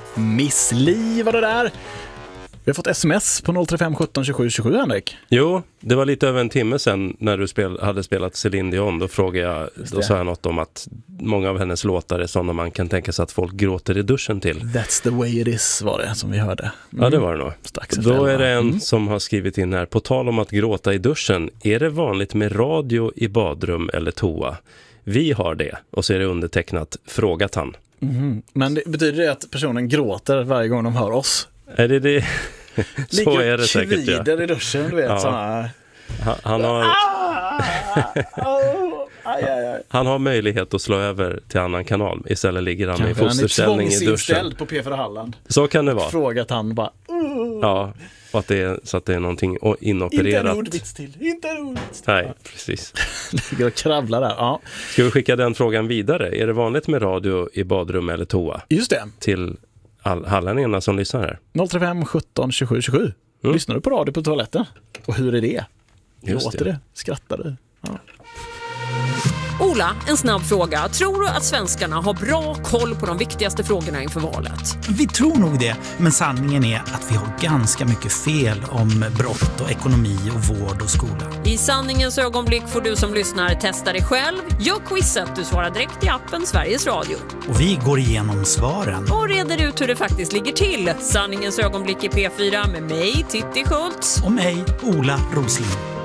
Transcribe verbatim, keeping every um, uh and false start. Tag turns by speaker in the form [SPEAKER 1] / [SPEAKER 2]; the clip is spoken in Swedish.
[SPEAKER 1] Miss Li var det där. Vi har fått sms på noll tre fem sjutton tjugosju tjugosju, Henrik.
[SPEAKER 2] Jo, det var lite över en timme sedan när du spel, hade spelat Céline Dion. Då frågade jag, då sa jag något om att många av hennes låtar är sådana man kan tänka sig att folk gråter i duschen till.
[SPEAKER 1] That's the way it is var det som vi hörde. Mm.
[SPEAKER 2] Ja, det var det nog.
[SPEAKER 1] Strax
[SPEAKER 2] då är det en mm. som har skrivit in här. På tal om att gråta i duschen, är det vanligt med radio i badrum eller toa? Vi har det. Och så är det undertecknat, frågat han.
[SPEAKER 1] Mm. Men det, betyder det att personen gråter varje gång de hör oss?
[SPEAKER 2] Är det det? Så
[SPEAKER 1] ligger
[SPEAKER 2] är det säkert, ja.
[SPEAKER 1] Ligger i duschen, du vet, ja. Såna...
[SPEAKER 2] Han, han har...
[SPEAKER 1] Aj, aj, aj.
[SPEAKER 2] Han har möjlighet att slå över till annan kanal. Istället ligger han Kanske i fosterställning i duschen.
[SPEAKER 1] På P fyra Halland.
[SPEAKER 2] Så kan det vara.
[SPEAKER 1] Frågat han bara... Uh.
[SPEAKER 2] Ja, och att det är, så att det är någonting inopererat.
[SPEAKER 1] Inte en ordvits till. Inte en ordvits till.
[SPEAKER 2] Nej, precis.
[SPEAKER 1] Ligger och kravlar där, ja.
[SPEAKER 2] Ska vi skicka den frågan vidare? Är det vanligt med radio i badrum eller toa?
[SPEAKER 1] Just det.
[SPEAKER 2] Till all, hallänningarna som lyssnar här.
[SPEAKER 1] noll tre fem sjutton tjugosju tjugosju. Mm. Lyssnar du på radio på toaletten? Och hur är det? Låter det? Skrattar du? Ja.
[SPEAKER 3] Ola, en snabb fråga. Tror du att svenskarna har bra koll på de viktigaste frågorna inför valet?
[SPEAKER 4] Vi tror nog det, men sanningen är att vi har ganska mycket fel om brott och ekonomi och vård och skola.
[SPEAKER 3] I sanningens ögonblick får du som lyssnar testa dig själv. Gör quizet, du svarar direkt i appen Sveriges Radio.
[SPEAKER 4] Och vi går igenom svaren.
[SPEAKER 3] Och reder ut hur det faktiskt ligger till. Sanningens ögonblick i P fyra med mig, Titti Schultz.
[SPEAKER 4] Och mig, Ola Rosling.